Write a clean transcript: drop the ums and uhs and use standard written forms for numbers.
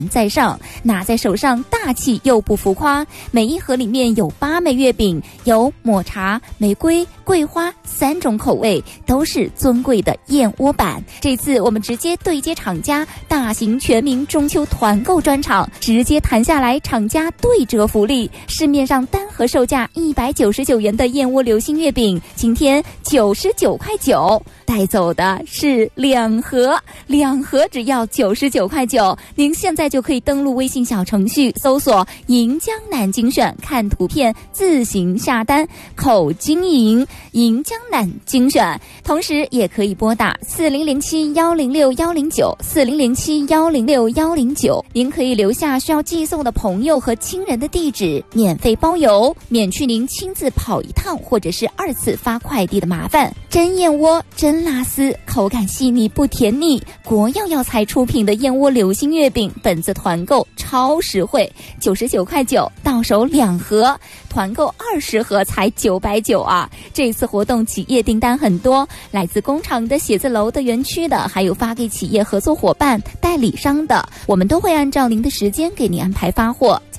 在上，拿在手上大气又不浮夸。每一盒里面有8枚月饼，有抹茶、玫瑰、桂花3种口味，都是尊贵的燕窝版。这次我们直接对接厂家，大型全民中秋团购专场，直接谈下来厂家对折福利。市面上单盒售价199元的燕窝流心月饼，今天99.9块，带走的是2盒，2盒只要99.9块。您现在就可以登录微信小程序搜索银江南精选，看图片自行下单，口经营银江南精选。同时也可以拨打4007106109 4007106109，您可以留下需要寄送的朋友和亲人的地址，免费包邮，免去您亲自跑一趟或者是2次发快递的麻烦。真燕窝真拉丝，口感细腻不甜腻，国药药材出品的燕窝流心月饼，本次团购超实惠，99.9块，到手2盒，团购20盒才990啊！这次活动企业订单很多，来自工厂的、写字楼的、园区的，还有发给企业合作伙伴、代理商的，我们都会按照您的时间给您安排发货。